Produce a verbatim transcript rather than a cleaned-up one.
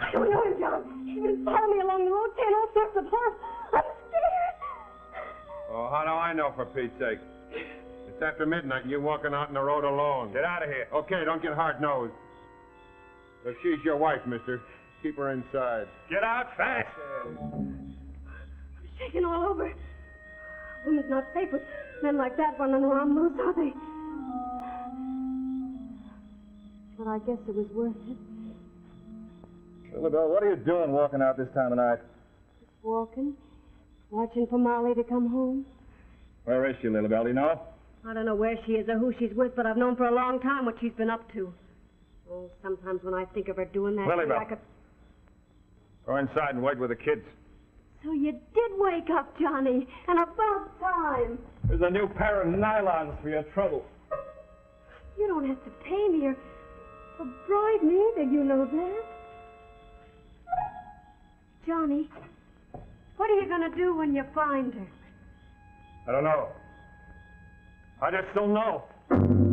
I don't know him, John. He's been following me along the road, saying all sorts of horror. I'm scared. Oh, how do I know, for Pete's sake? It's after midnight and you're walking out on the road alone. Get out of here. Okay, don't get hard-nosed. If she's your wife, mister, keep her inside. Get out fast. I'm shaking all over. A woman's not safe with men like that running around loose, are they? But I guess it was worth it. Lilibelle, what are you doing walking out this time of night? Just walking, watching for Molly to come home. Where is she, Lilibelle? Do you know? I don't know where she is or who she's with, but I've known for a long time what she's been up to. Oh, sometimes when I think of her doing that, Lilibelle. I could... Go inside and wait with the kids. So you did wake up, Johnny, and about time. There's a new pair of nylons for your trouble. You don't have to pay me or, or bribe me either, you know that. Johnny, what are you going to do when you find her? I don't know. I just don't know.